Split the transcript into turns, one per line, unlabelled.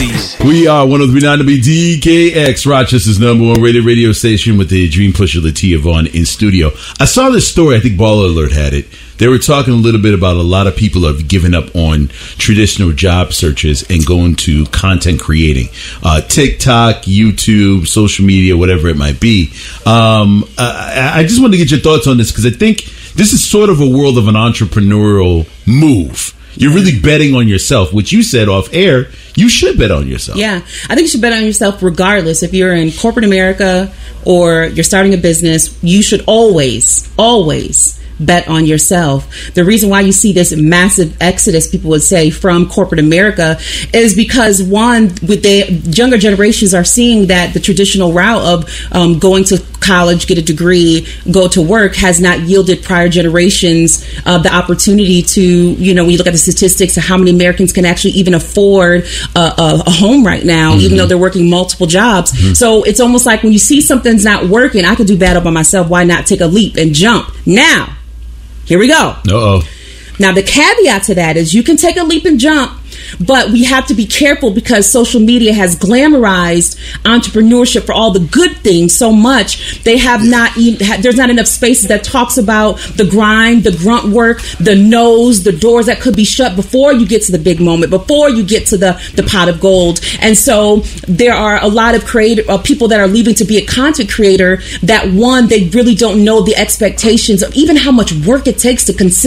We are 103.9 WDKX, Rochester's #1 rated radio station with the Dream Pusher Latia Vaughn in studio. I saw this story, I think Baller Alert had it. They were talking a little bit about a lot of people have given up on traditional job searches and going to content creating. TikTok, YouTube, social media, whatever it might be. I just wanted to get your thoughts on this because I think this is sort of a world of an entrepreneurial move. You're really betting on yourself, which you said off air, you should bet on yourself.
Yeah, I think you should bet on yourself regardless. If you're in corporate America or you're starting a business, you should always bet on yourself. The reason why you see this massive exodus, people would say, from corporate America is because, one, with the younger generations are seeing that the traditional route of going to college, get a degree, go to work has not yielded prior generations the opportunity to, when you look at the statistics of how many Americans can actually even afford a home right now, even though they're working multiple jobs. So it's almost like when you see something's not working, I could do better by myself. Why not take a leap and jump? Now, here we go. Now, the caveat to that is you can take a leap and jump, but we have to be careful because social media has glamorized entrepreneurship for all the good things so much. They have not even, there's not enough spaces that talks about the grind, the grunt work, the no's, the doors that could be shut before you get to the big moment, before you get to the pot of gold. And so there are a lot of people that are leaving to be a content creator that, one, they really don't know the expectations of even how much work it takes to